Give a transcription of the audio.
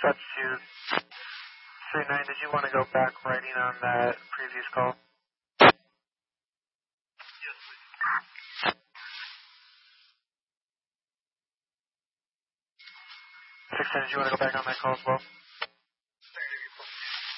Substitute 39, did you want to go back writing on that previous call? Yes, please. 610, did you want to go back on that call as well?